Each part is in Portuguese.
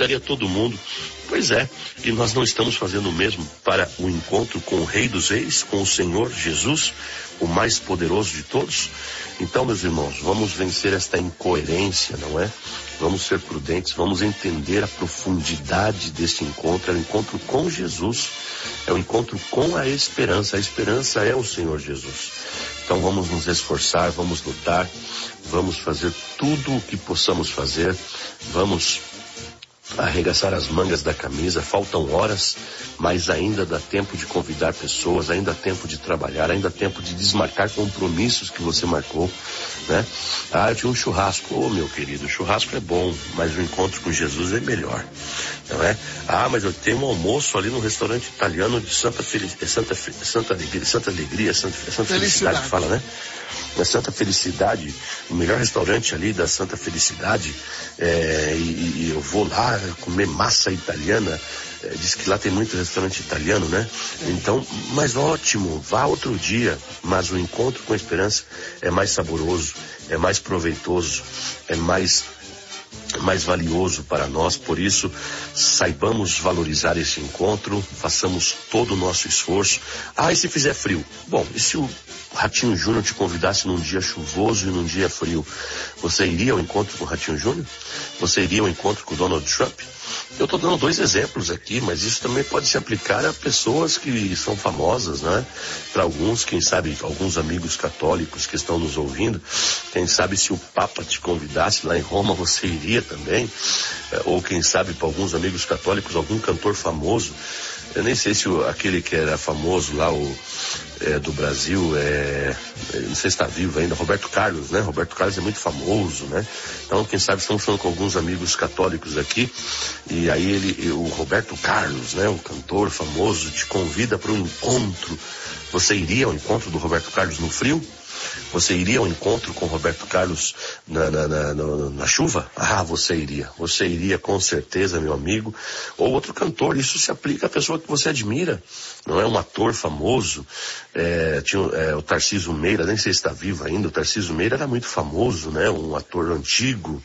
estaria todo mundo. Pois é, e nós não estamos fazendo o mesmo para o encontro com o Rei dos Reis, com o Senhor Jesus, o mais poderoso de todos? Então, meus irmãos, vamos vencer esta incoerência, não é? Vamos ser prudentes, vamos entender a profundidade deste encontro. É o encontro com Jesus, é o encontro com a esperança é o Senhor Jesus. Então vamos nos esforçar, vamos lutar, vamos fazer tudo o que possamos fazer, vamos arregaçar as mangas da camisa. Faltam horas, mas ainda dá tempo de convidar pessoas, ainda dá tempo de trabalhar, ainda dá tempo de desmarcar compromissos que você marcou, né? Ah, eu tinha um churrasco. Ô, meu querido, o churrasco é bom, mas o encontro com Jesus é melhor, não é? Ah, mas eu tenho um almoço ali no restaurante italiano de Santa Alegria, Santa Felicidade que fala, né? Na Santa Felicidade, o melhor restaurante ali da Santa Felicidade, e eu vou lá comer massa italiana. Diz que lá tem muito restaurante italiano, né? Então, mas ótimo, vá outro dia. Mas o encontro com a esperança é mais saboroso, é mais proveitoso, é mais valioso para nós. Por isso, saibamos valorizar esse encontro, façamos todo o nosso esforço. Ah, e se fizer frio? Bom, e se o Ratinho Júnior te convidasse num dia chuvoso e num dia frio? Você iria ao encontro com o Ratinho Júnior? Você iria ao encontro com o Donald Trump? Eu estou dando 2 exemplos aqui, mas isso também pode se aplicar a pessoas que são famosas, né? Para alguns, quem sabe, alguns amigos católicos que estão nos ouvindo, quem sabe se o Papa te convidasse lá em Roma, você iria também? Ou quem sabe, para alguns amigos católicos, algum cantor famoso. Eu nem sei se aquele que era famoso lá, do Brasil, não sei se está vivo ainda, Roberto Carlos, né? Roberto Carlos é muito famoso, né? Então, quem sabe, estamos falando com alguns amigos católicos aqui, e aí o Roberto Carlos, né? O cantor famoso, te convida para um encontro. Você iria ao encontro do Roberto Carlos no frio? Você iria ao encontro com o Roberto Carlos na chuva? Ah, você iria com certeza, meu amigo. Ou outro cantor, isso se aplica à pessoa que você admira, não é? Um ator famoso, o Tarcísio Meira, nem sei se está vivo ainda. O Tarcísio Meira era muito famoso, né? Um ator antigo.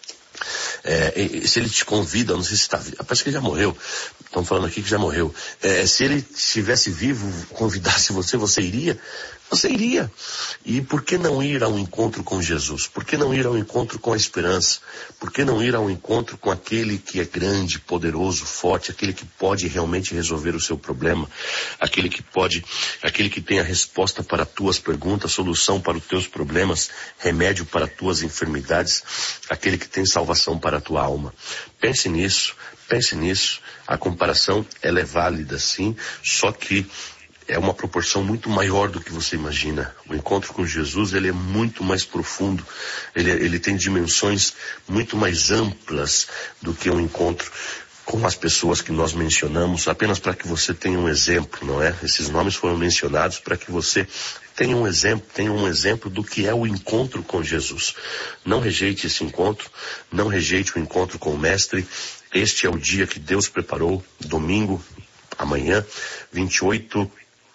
Se ele te convida, não sei se está vivo, parece que ele já morreu, estão falando aqui que já morreu. Se ele estivesse vivo, convidasse você iria? Você iria. E por que não ir ao encontro com Jesus? Por que não ir ao encontro com a esperança? Por que não ir ao encontro com aquele que é grande, poderoso, forte, aquele que pode realmente resolver o seu problema, aquele que tem a resposta para as tuas perguntas, solução para os teus problemas, remédio para as tuas enfermidades, aquele que tem salvação para a tua alma? Pense nisso. A comparação, ela é válida, sim, só que é uma proporção muito maior do que você imagina. O encontro com Jesus, ele é muito mais profundo, ele tem dimensões muito mais amplas do que um encontro com as pessoas que nós mencionamos, apenas para que você tenha um exemplo, não é? Esses nomes foram mencionados para que você tenha um exemplo do que é o encontro com Jesus. Não rejeite esse encontro, não rejeite o encontro com o Mestre. Este é o dia que Deus preparou, domingo, amanhã, 28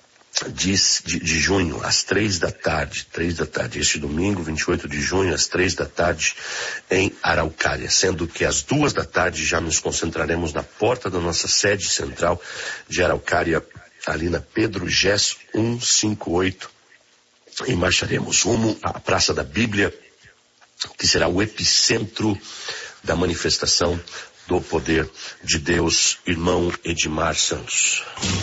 de junho, às 3 da tarde, este domingo, 28 de junho, às 3 da tarde, em Araucária, sendo que às 2 da tarde já nos concentraremos na porta da nossa sede central de Araucária, ali na Pedro Gess 158, e marcharemos rumo à Praça da Bíblia, que será o epicentro da manifestação do poder de Deus. Irmão Edmar Santos.